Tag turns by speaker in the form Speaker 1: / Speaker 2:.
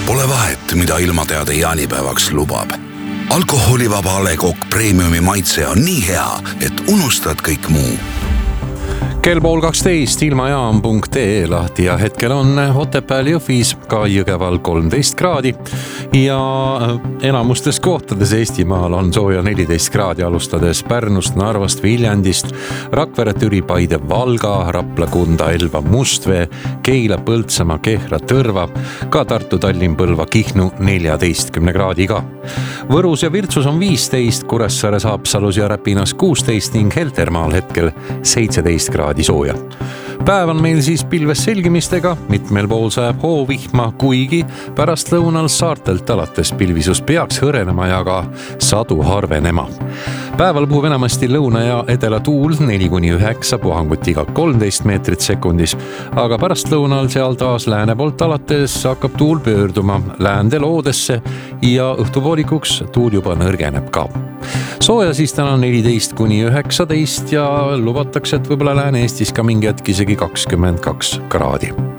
Speaker 1: Pole vahet, mida ilmateade jaanipäevaks lubab. Alkoholivaba A. Le Coq Premiumi maitse on nii hea, et unustad kõik muu.
Speaker 2: Kell 12:30 ilmajaam.ee lahti ja hetkel on Otepääl Jõhvis, ka Jõgeval 13 kraadi ja enamustes kohtades Eestimaal on sooja 14 kraadi, alustades Pärnust, Narvast, Viljandist, Rakvere, Türi, Paide, Valga, Rapla, Kunda, Elva, Mustvee, Keila, Põltsamaa, Kehra, Tõrva, ka Tartu, Tallinn, Põlva, Kihnu 14 kraadiga. Võrus ja Virtsus on 15, Kuressaares, Haapsalus ja Räpinas 16 ning Heltermaal hetkel 17 kraadi sooja. Päev on meil siis pilves selgimistega, mitmel pool sajab hoovihma, kuigi pärast lõunal saartelt alates pilvisus peaks hõrenema ja ka sadu harvenema. Päeval puhub enamasti lõuna ja edela tuul 4-9, puhangutiga 13 meetrit sekundis, aga pärast lõunal seal taas lääne poolt alates hakkab tuul pöörduma läände loodesse ja õhtupoolikuks tuul juba nõrgeneb ka. Sooja siis täna 14-19 ja lubatakse, et võib-olla Lääne-Eestis ka mingi hetk isegi 22 kraadi.